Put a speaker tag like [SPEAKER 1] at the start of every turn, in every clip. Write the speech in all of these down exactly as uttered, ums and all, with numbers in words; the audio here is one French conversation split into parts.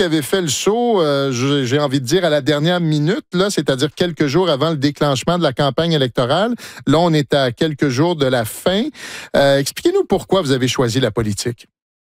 [SPEAKER 1] qui avez fait le saut, euh, j'ai envie de dire, à la dernière minute, là, c'est-à-dire quelques jours avant le déclenchement de la campagne électorale. Là, on est à quelques jours de la fin. Euh, expliquez-nous pourquoi vous avez choisi la politique.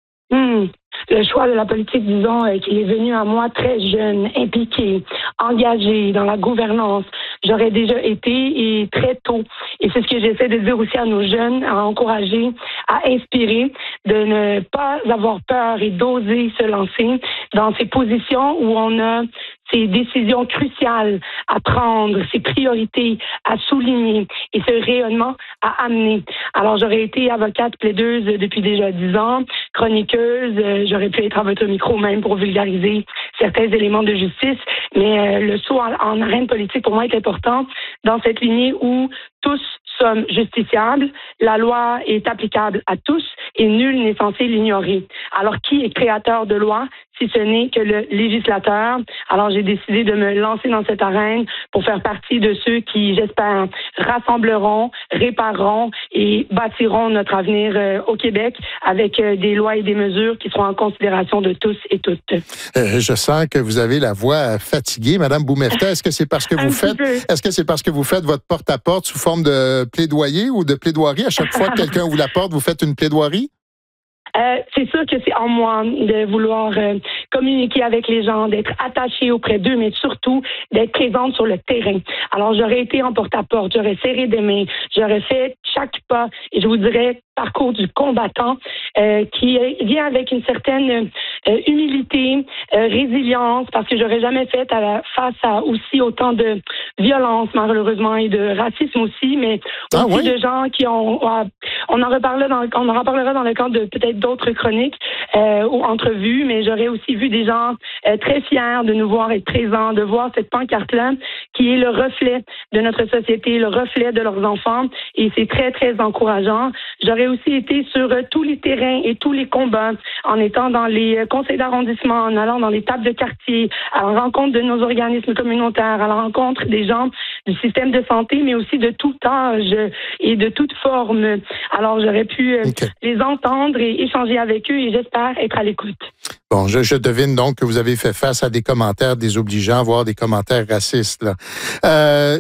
[SPEAKER 2] Mmh. Le choix de la politique, disons, euh, qu'il est venu à moi très jeune, impliqué, engagé dans la gouvernance. J'aurais déjà été et très tôt. Et c'est ce que j'essaie de dire aussi à nos jeunes, à encourager, à inspirer, de ne pas avoir peur et d'oser se lancer dans ces positions où on a ces décisions cruciales à prendre, ces priorités à souligner et ce rayonnement à amener. Alors, j'aurais été avocate plaideuse depuis déjà dix ans, chroniqueuse, euh, j'aurais pu être à votre micro même pour vulgariser certains éléments de justice, mais euh, le saut en, en arène politique pour moi est important dans cette lignée où tous sommes justiciables, la loi est applicable à tous et nul n'est censé l'ignorer. Alors, qui est créateur de loi si ce n'est que le législateur? Alors, j'ai décidé de me lancer dans cette arène pour faire partie de ceux qui, j'espère, rassembleront, répareront et bâtiront notre avenir euh, au Québec avec euh, des lois et des mesures qui seront en considération de tous et toutes.
[SPEAKER 1] Euh, je sens que vous avez la voix fatiguée, Madame Boumefta. Est-ce que c'est parce que vous faites, est-ce que c'est parce que vous faites votre porte-à-porte sous forme de plaidoyer ou de plaidoirie? À chaque fois que quelqu'un vous la porte, vous faites une plaidoirie?
[SPEAKER 2] Euh, c'est sûr que c'est en moi de vouloir euh, communiquer avec les gens, d'être attachée auprès d'eux, mais surtout d'être présente sur le terrain. Alors, j'aurais été en porte-à-porte, j'aurais serré des mains, j'aurais fait chaque pas, et je vous dirais, parcours du combattant euh, qui vient avec une certaine euh, humilité, euh, résilience, parce que j'aurais jamais fait à la, face à aussi autant de violence, malheureusement, et de racisme aussi, mais
[SPEAKER 1] ah,
[SPEAKER 2] aussi
[SPEAKER 1] oui?
[SPEAKER 2] de gens qui ont... On en reparlera dans, on en reparlera dans le cadre de peut-être d'autres chroniques euh, ou entrevues, mais j'aurais aussi vu des gens euh, très fiers de nous voir être présents, de voir cette pancarte-là qui est le reflet de notre société, le reflet de leurs enfants, et c'est très, très encourageant. J'aurais aussi été sur euh, tous les terrains et tous les combats, en étant dans les euh, conseils d'arrondissement, en allant dans les tables de quartier, à la rencontre de nos organismes communautaires, à la rencontre des gens du système de santé, mais aussi de tout âge et de toute forme. Alors, j'aurais pu euh, okay. les entendre et échanger avec eux et j'espère être à l'écoute.
[SPEAKER 1] Bon, je, je devine donc que vous avez fait face à des commentaires désobligeants, voire des commentaires racistes. Là. Euh,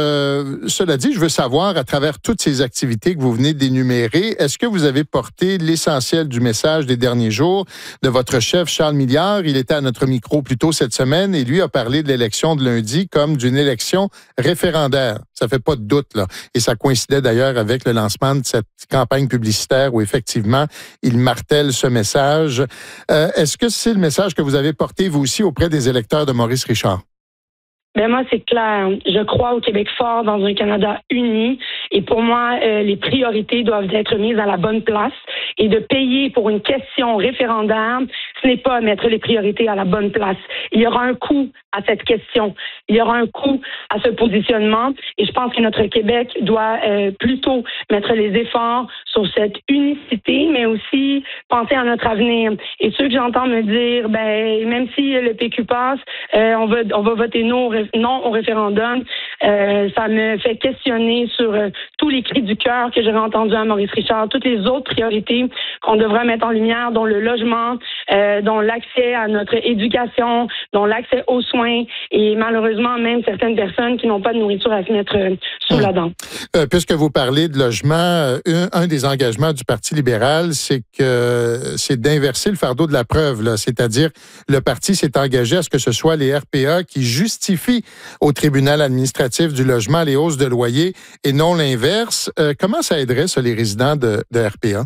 [SPEAKER 1] je, cela dit, je veux savoir, à travers toutes ces activités que vous venez d'énumérer, est-ce que vous avez porté l'essentiel du message des derniers jours de votre chef Charles Milliard? Il était à notre micro plus tôt cette semaine et lui a parlé de l'élection de lundi comme d'une élection référendaire. Ça fait pas de doute, là. Et ça coïncidait d'ailleurs avec le lancement de cette campagne publicitaire où effectivement, il martèle ce message. Euh, est-ce Est-ce que c'est le message que vous avez porté, vous aussi, auprès des électeurs de Maurice Richard?
[SPEAKER 2] Ben moi, c'est clair. Je crois au Québec fort, dans un Canada uni. Et pour moi, euh, les priorités doivent être mises à la bonne place. Et de payer pour une question référendaire, ce n'est pas mettre les priorités à la bonne place. Il y aura un coût à cette question. Il y aura un coût à ce positionnement. Et je pense que notre Québec doit euh, plutôt mettre les efforts sur cette unicité, mais aussi penser à notre avenir. Et ceux que j'entends me dire, ben même si le P Q passe, euh, on va on va voter non, non au référendum, euh, ça me fait questionner sur euh, tous les cris du cœur que j'aurais entendus à Maurice Richard, toutes les autres priorités qu'on devrait mettre en lumière, dont le logement, euh, dont l'accès à notre éducation, dont l'accès aux soins et malheureusement même certaines personnes qui n'ont pas de nourriture à se mettre euh, sous la dent.
[SPEAKER 1] Euh, puisque vous parlez de logement, un, un des engagements du Parti libéral, c'est que c'est d'inverser le fardeau de la preuve, là. C'est-à-dire le parti s'est engagé à ce que ce soit les R P A qui justifient au tribunal administratif du logement les hausses de loyer et non l'inverse. Euh, comment ça aiderait, ça, les résidents de, de R P A?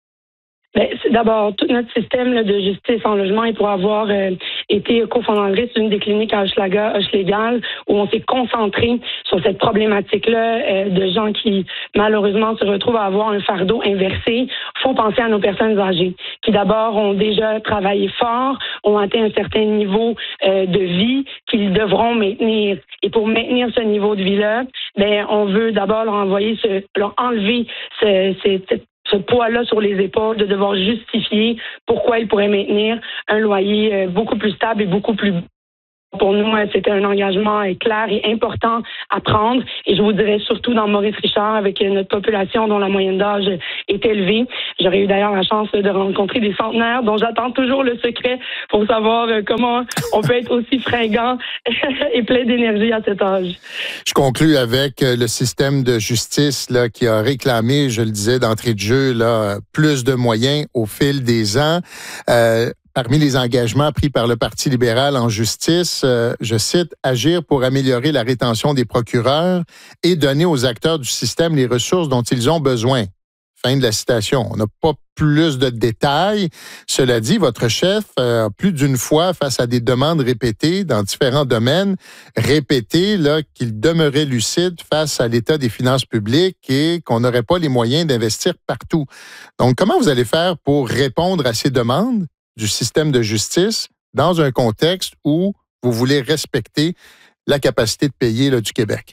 [SPEAKER 2] Bien, c'est d'abord, tout notre système là, de justice en logement, et pour avoir euh, été cofondatrice d'une des cliniques à Hochelaga, Hochlégal, où on s'est concentré sur cette problématique-là euh, de gens qui, malheureusement, se retrouvent à avoir un fardeau inversé. Il faut penser à nos personnes âgées, qui d'abord ont déjà travaillé fort, ont atteint un certain niveau euh, de vie qu'ils devront maintenir. Et pour maintenir ce niveau de vie-là, ben, on veut d'abord leur envoyer, ce, leur enlever ce, ce, cette ce poids-là sur les épaules, de devoir justifier pourquoi ils pourraient maintenir un loyer beaucoup plus stable et beaucoup plus Pour nous, c'était un engagement clair et important à prendre. Et je vous dirais surtout dans Maurice Richard, avec notre population dont la moyenne d'âge est élevée. J'aurais eu d'ailleurs la chance de rencontrer des centenaires dont j'attends toujours le secret pour savoir comment on peut être aussi fringant et plein d'énergie à cet âge.
[SPEAKER 1] Je conclus avec le système de justice là, qui a réclamé, je le disais d'entrée de jeu, là, plus de moyens au fil des ans. Euh, Parmi les engagements pris par le Parti libéral en justice, euh, je cite, « agir pour améliorer la rétention des procureurs et donner aux acteurs du système les ressources dont ils ont besoin ». Fin de la citation. On n'a pas plus de détails. Cela dit, votre chef, euh, plus d'une fois, face à des demandes répétées dans différents domaines, répété là, qu'il demeurait lucide face à l'état des finances publiques et qu'on n'aurait pas les moyens d'investir partout. Donc, comment vous allez faire pour répondre à ces demandes du système de justice dans un contexte où vous voulez respecter la capacité de payer là, du Québec?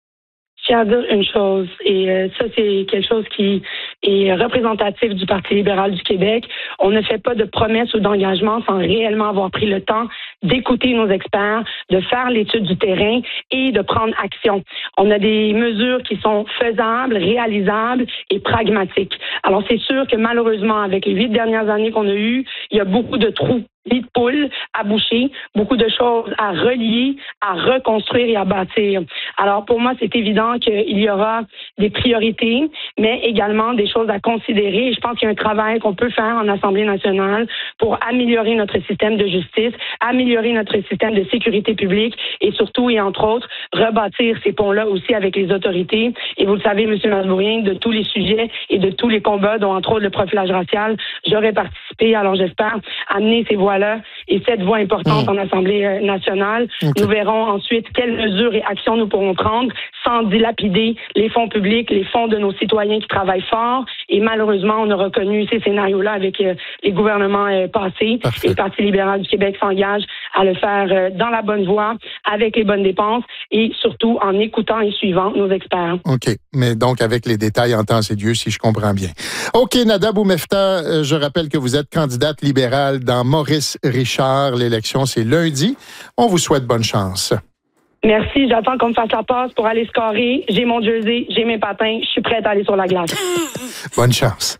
[SPEAKER 2] Je tiens à dire une chose, et euh, ça, c'est quelque chose qui est représentatif du Parti libéral du Québec. On ne fait pas de promesses ou d'engagements sans réellement avoir pris le temps d'écouter nos experts, de faire l'étude du terrain et de prendre action. On a des mesures qui sont faisables, réalisables et pragmatiques. Alors, c'est sûr que malheureusement, avec les huit dernières années qu'on a eues, il y a beaucoup de trous. Lit de poule à boucher, beaucoup de choses à relier, à reconstruire et à bâtir. Alors, pour moi, c'est évident qu'il y aura des priorités, mais également des choses à considérer. Et je pense qu'il y a un travail qu'on peut faire en Assemblée nationale pour améliorer notre système de justice, améliorer notre système de sécurité publique et surtout, et entre autres, rebâtir ces ponts-là aussi avec les autorités. Et vous le savez, M. Masbourien, de tous les sujets et de tous les combats, dont entre autres le profilage racial, j'aurais participé. Alors, j'espère amener ces voix là et cette voix importante mmh. en Assemblée nationale. Okay. Nous verrons ensuite quelles mesures et actions nous pourrons prendre sans dilapider les fonds publics, les fonds de nos citoyens qui travaillent fort. Et malheureusement, on a reconnu ces scénarios-là avec euh, les gouvernements euh, passés. Parfait. Et le Parti libéral du Québec s'engage à le faire euh, dans la bonne voie, avec les bonnes dépenses et surtout en écoutant et suivant nos experts.
[SPEAKER 1] OK. Mais donc avec les détails en temps et lieu, si je comprends bien. OK, Nada Boumefta, euh, je rappelle que vous êtes candidate libérale dans Maurice Richard. L'élection, c'est lundi. On vous souhaite bonne chance.
[SPEAKER 2] Merci. J'attends qu'on me fasse la passe pour aller scorer. J'ai mon jersey, j'ai mes patins. Je suis prête à aller sur la glace.
[SPEAKER 1] Bonne chance.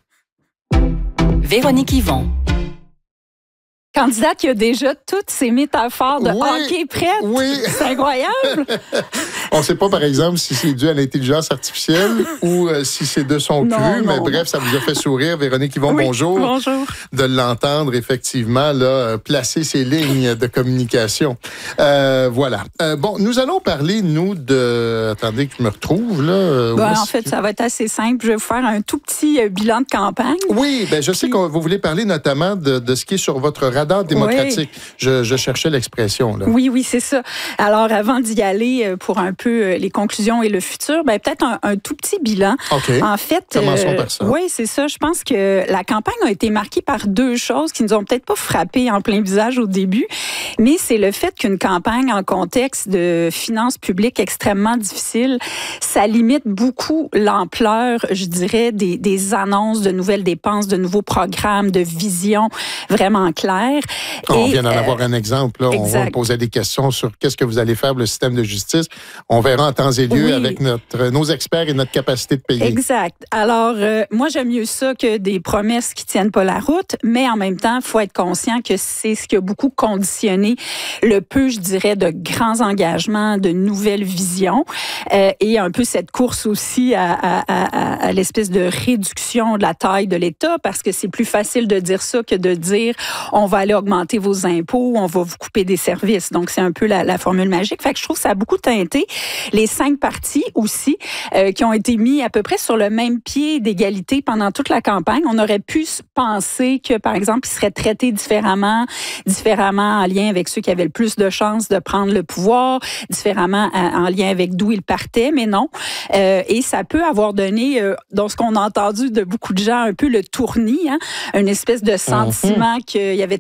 [SPEAKER 3] Véronique Yvon.
[SPEAKER 4] Candidate qui a déjà toutes ses métaphores de
[SPEAKER 1] oui,
[SPEAKER 4] hockey prêtes.
[SPEAKER 1] Oui.
[SPEAKER 4] C'est incroyable.
[SPEAKER 1] On ne sait pas, par exemple, si c'est dû à l'intelligence artificielle ou euh, si c'est de son
[SPEAKER 4] non,
[SPEAKER 1] cru,
[SPEAKER 4] non,
[SPEAKER 1] mais
[SPEAKER 4] non.
[SPEAKER 1] bref, ça vous a fait sourire. Véronique Yvon,
[SPEAKER 4] oui,
[SPEAKER 1] bonjour.
[SPEAKER 4] Bonjour.
[SPEAKER 1] De l'entendre, effectivement, là, placer ses lignes de communication. Euh, voilà. Euh, bon, nous allons parler, nous, de... Attendez que je me retrouve, là.
[SPEAKER 4] Ben, en fait, que... ça va être assez simple. Je vais vous faire un tout petit euh, bilan de campagne.
[SPEAKER 1] Oui, ben je
[SPEAKER 4] Puis...
[SPEAKER 1] sais que vous voulez parler notamment de, de ce qui est sur votre radar démocratique. Oui. Je, je cherchais l'expression, là.
[SPEAKER 4] Oui, oui, c'est ça. Alors, avant d'y aller pour un peu les conclusions et le futur, ben peut-être un, un tout petit bilan.
[SPEAKER 1] OK.
[SPEAKER 4] En fait,
[SPEAKER 1] commençons euh, par ça.
[SPEAKER 4] Oui, c'est ça. Je pense que la campagne a été marquée par deux choses qui nous ont peut-être pas frappé en plein visage au début, mais c'est le fait qu'une campagne en contexte de finances publiques extrêmement difficile, ça limite beaucoup l'ampleur, je dirais, des, des annonces de nouvelles dépenses, de nouveaux programmes, de visions vraiment claires.
[SPEAKER 1] On Et, vient d'en euh, avoir un exemple. Là. On va me poser des questions sur qu'est-ce que vous allez faire pour le système de justice. On verra en temps et lieu oui. avec notre, nos experts et notre capacité de payer.
[SPEAKER 4] Exact. Alors, euh, moi, j'aime mieux ça que des promesses qui tiennent pas la route, mais en même temps, il faut être conscient que c'est ce qui a beaucoup conditionné le peu, je dirais, de grands engagements, de nouvelles visions euh, et un peu cette course aussi à, à, à, à l'espèce de réduction de la taille de l'État parce que c'est plus facile de dire ça que de dire on va aller augmenter vos impôts, on va vous couper des services. Donc, c'est un peu la, la formule magique. Fait que je trouve que ça a beaucoup teinté les cinq partis aussi euh, qui ont été mis à peu près sur le même pied d'égalité pendant toute la campagne. On aurait pu penser que, par exemple, ils seraient traités différemment, différemment en lien avec ceux qui avaient le plus de chances de prendre le pouvoir, différemment en lien avec d'où ils partaient, mais non. Euh, et ça peut avoir donné, euh, dans ce qu'on a entendu de beaucoup de gens, un peu le tournis, hein, une espèce de sentiment mm-hmm. qu'il y avait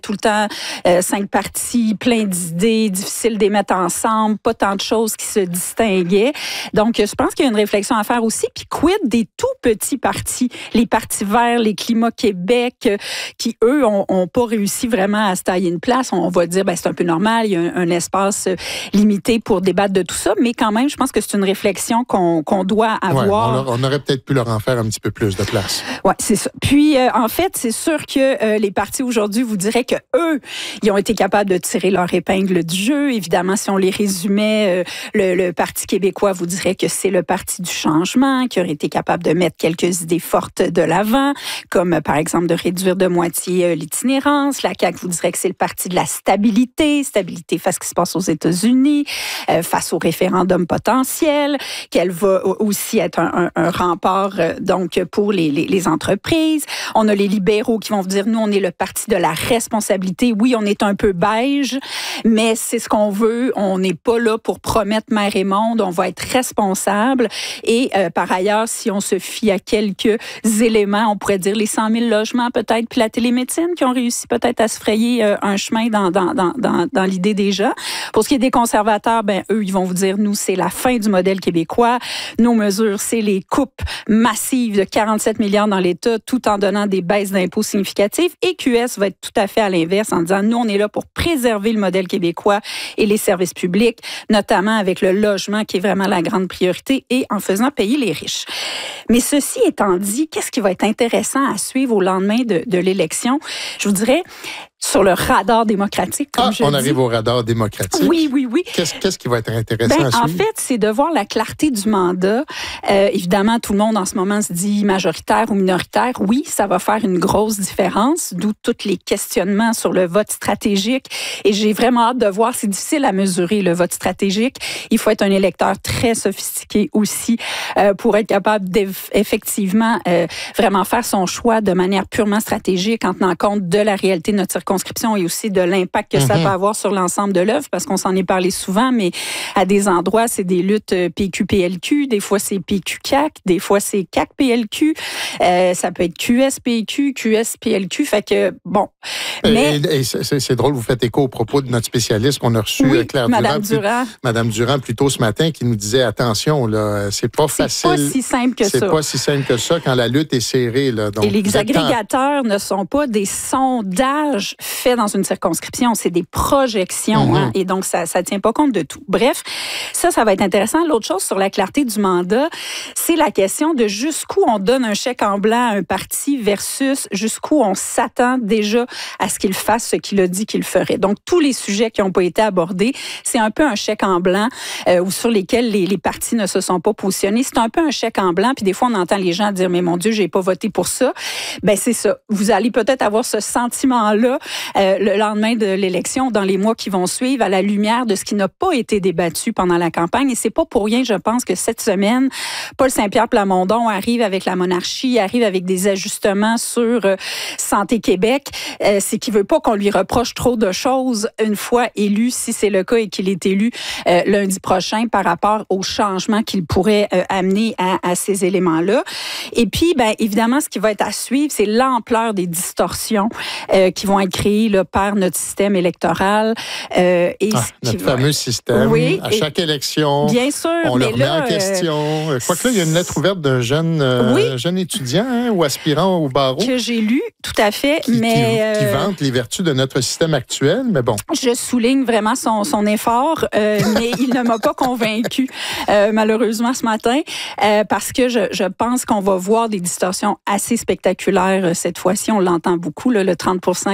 [SPEAKER 4] tout le temps euh, cinq partis, plein d'idées, difficile de les mettre ensemble, pas tant de choses qui se distinguaient. Donc, je pense qu'il y a une réflexion à faire aussi. Puis, quid des tout petits partis, les partis verts, les Climat Québec, euh, qui, eux, ont, ont pas réussi vraiment à se tailler une place. On va dire, ben c'est un peu normal, il y a un, un espace limité pour débattre de tout ça, mais quand même, je pense que c'est une réflexion qu'on, qu'on doit avoir.
[SPEAKER 1] Ouais, on, on aurait peut-être pu leur en faire un petit peu plus de place.
[SPEAKER 4] Oui, c'est ça. Puis, euh, en fait, c'est sûr que euh, les partis aujourd'hui vous diraient que eux, ils ont été capables de tirer leur épingle du jeu. Évidemment, si on les résumait, euh, le, le Parti québécois vous dirait que c'est le parti du changement, qui aurait été capable de mettre quelques idées fortes de l'avant, comme euh, par exemple de réduire de moitié euh, l'itinérance. La C A Q vous dirait que c'est le parti de la stabilité, stabilité face à ce qui se passe aux États-Unis, euh, face au référendum potentiel, qu'elle va aussi être un, un, un rempart euh, donc pour les, les, les entreprises. On a les libéraux qui vont vous dire, nous, on est le parti de la responsabilité. Oui, on est un peu beige, mais c'est ce qu'on veut. On n'est pas là pour promettre mer et monde. On va être responsable. Et euh, par ailleurs, si on se fie à quelques éléments, on pourrait dire les cent mille logements peut-être, puis la télémédecine qui ont réussi peut-être à se frayer euh, un chemin dans, dans, dans, dans, dans l'idée déjà. Pour ce qui est des conservateurs, ben eux, ils vont vous dire, nous, c'est la fin du modèle québécois. Nos mesures, c'est les coupes massives de quarante-sept milliards dans l'État, tout en donnant des baisses d'impôts significatives. Et Q S va être tout à fait à l'inverse en disant, nous, on est là pour préserver le modèle québécois et les services publics, notamment avec le logement qui est vraiment la grande priorité et en faisant payer les riches. Mais ceci étant dit, qu'est-ce qui va être intéressant à suivre au lendemain de, de l'élection? Je vous dirais, sur le radar démocratique, comme
[SPEAKER 1] ah,
[SPEAKER 4] je
[SPEAKER 1] on
[SPEAKER 4] dis.
[SPEAKER 1] arrive au radar démocratique.
[SPEAKER 4] Oui, oui, oui.
[SPEAKER 1] Qu'est-ce, qu'est-ce qui va être intéressant
[SPEAKER 4] ben,
[SPEAKER 1] à suivre?
[SPEAKER 4] En fait, c'est de voir la clarté du mandat. Euh, évidemment, tout le monde en ce moment se dit majoritaire ou minoritaire. Oui, ça va faire une grosse différence, d'où tous les questionnements sur le vote stratégique. Et j'ai vraiment hâte de voir. C'est difficile à mesurer, le vote stratégique. Il faut être un électeur très sophistiqué aussi euh, pour être capable d'effectivement euh, vraiment faire son choix de manière purement stratégique en tenant compte de la réalité de notre circonscription et aussi de l'impact que mm-hmm. ça peut avoir sur l'ensemble de l'œuvre, parce qu'on s'en est parlé souvent, mais à des endroits, c'est des luttes P Q P L Q, des fois c'est P Q C A Q, des fois c'est C A Q P L Q, euh, ça peut être Q S P Q, Q S P L Q, fait que bon. Mais...
[SPEAKER 1] Et, et c'est, c'est drôle, vous faites écho au propos de notre spécialiste qu'on a reçu,
[SPEAKER 4] oui,
[SPEAKER 1] Claire
[SPEAKER 4] Madame
[SPEAKER 1] Durand.
[SPEAKER 4] Durand.
[SPEAKER 1] Plus, Madame Durand, plus tôt ce matin, qui nous disait, attention, là, c'est pas
[SPEAKER 4] c'est
[SPEAKER 1] facile.
[SPEAKER 4] C'est pas si simple que
[SPEAKER 1] c'est
[SPEAKER 4] ça.
[SPEAKER 1] C'est pas si simple que ça quand la lutte est serrée. Là. Donc,
[SPEAKER 4] et les agrégateurs
[SPEAKER 1] temps...
[SPEAKER 4] ne sont pas des sondages faits dans une circonscription, c'est des projections. Mm-hmm. Hein, et donc, ça ne tient pas compte de tout. Bref, ça, ça va être intéressant. L'autre chose sur la clarté du mandat, c'est la question de jusqu'où on donne un chèque en blanc à un parti versus jusqu'où on s'attend déjà à ce qu'il fasse ce qu'il a dit qu'il ferait. Donc, tous les sujets qui n'ont pas été abordés, c'est un peu un chèque en blanc euh, ou sur lesquels les, les partis ne se sont pas positionnés. C'est un peu un chèque en blanc. Puis des fois, on entend les gens dire, mais mon Dieu, j'ai pas voté pour ça. Ben c'est ça. Vous allez peut-être avoir ce sentiment-là euh, le lendemain de l'élection, dans les mois qui vont suivre, à la lumière de ce qui n'a pas été débattu pendant la campagne. Et c'est pas pour rien, je pense, que cette semaine, Paul Saint-Pierre Plamondon arrive avec la monarchie, arrive avec des ajustements sur euh, Santé Québec. Euh, c'est qu'il veut pas qu'on lui reproche trop de choses une fois élu, si c'est le cas et qu'il est élu euh, lundi prochain par rapport aux changements qu'il pourrait euh, amener à, à ces éléments-là. Et puis, ben évidemment, ce qui va être à suivre, c'est l'ampleur des distorsions euh, qui vont être créées là, par notre système électoral. Euh, et
[SPEAKER 1] ah, notre va... fameux système. Oui, à chaque élection,
[SPEAKER 4] bien sûr,
[SPEAKER 1] on
[SPEAKER 4] mais
[SPEAKER 1] le
[SPEAKER 4] là,
[SPEAKER 1] remet en question. Je crois que là, il y a une lettre ouverte d'un jeune, euh, oui, jeune étudiant hein, ou aspirant au barreau.
[SPEAKER 4] Que j'ai lu, tout à fait.
[SPEAKER 1] Qui,
[SPEAKER 4] mais,
[SPEAKER 1] qui, qui
[SPEAKER 4] euh,
[SPEAKER 1] vante les vertus de notre système actuel, mais bon.
[SPEAKER 4] Je souligne vraiment son, son effort, euh, mais il ne m'a pas convaincu, euh, malheureusement, ce matin, euh, parce que je, je pense qu'on va voir des distorsions assez spectaculaires cette fois-ci. On l'entend beaucoup, là, le trente pour cent